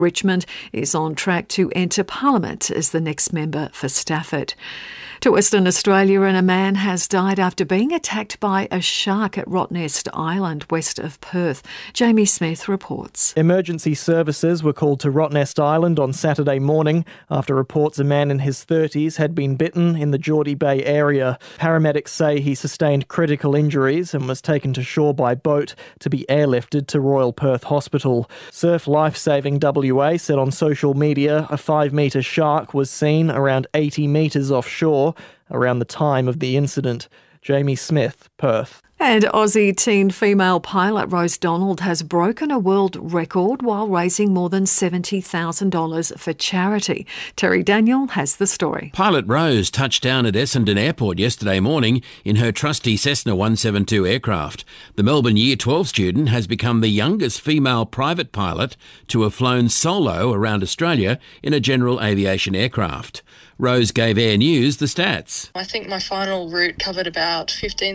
Richmond is on track to enter Parliament as the next member for Stafford. To Western Australia, and a man has died after being attacked by a shark at Rottnest Island, west of Perth. Jamie Smith reports. Emergency services were called to Rottnest Island on Saturday morning after reports a man in his 30s had been bitten in the Geordie Bay area. Paramedics say he sustained critical injuries and was taken to shore by boat to be airlifted to Royal Perth Hospital. Surf Lifesaving WA said on social media a 5-metre shark was seen around 80 metres offshore around the time of the incident. Jamie Smith, Perth. And Aussie teen female pilot Rose Donald has broken a world record while raising more than $70,000 for charity. Terry Daniel has the story. Pilot Rose touched down at Essendon Airport yesterday morning in her trusty Cessna 172 aircraft. The Melbourne Year 12 student has become the youngest female private pilot to have flown solo around Australia in a general aviation aircraft. Rose gave Air News the stats. I think my final route covered about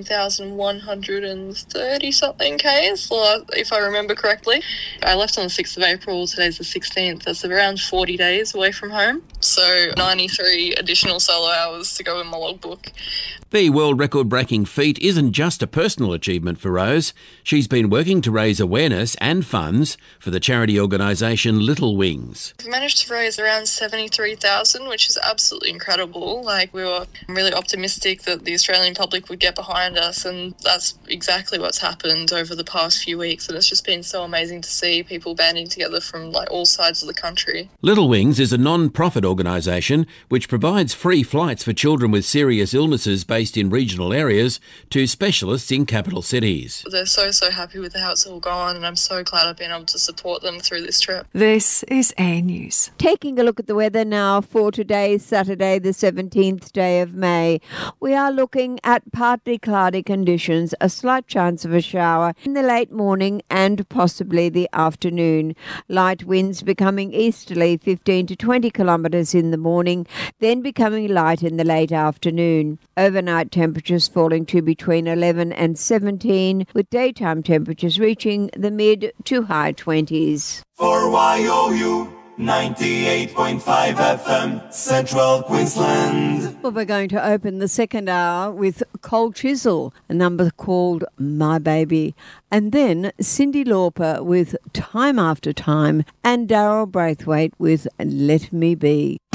15,130 something Ks, if I remember correctly. I left on the 6th of April, today's the 16th. That's around 40 days away from home. So 93 additional solo hours to go in my logbook. The world record-breaking feat isn't just a personal achievement for Rose. She's been working to raise awareness and funds for the charity organisation Little Wings. We've managed to raise around 73,000, which is absolutely incredible. We were really optimistic that the Australian public would get behind us, and that's exactly what's happened over the past few weeks. And it's just been so amazing to see people banding together from all sides of the country. Little Wings is a non-profit organisation which provides free flights for children with serious illnesses based in regional areas to specialists in capital cities. They're so happy with how it's all gone, and I'm so glad I've been able to support them through this trip. This is Air News. Taking a look at the weather now for today, Saturday the 17th day of May. We are looking at partly cloudy conditions, a slight chance of a shower in the late morning and possibly the afternoon. Light winds becoming easterly 15 to 20 kilometres in the morning, then becoming light in the late afternoon. Overnight temperatures falling to between 11 and 17, with daytime temperatures reaching the mid to high 20s. For YOU 98.5 FM, Central Queensland. Well, we're going to open the second hour with Cold Chisel, a number called My Baby, and then Cyndi Lauper with Time After Time, and Daryl Braithwaite with Let Me Be.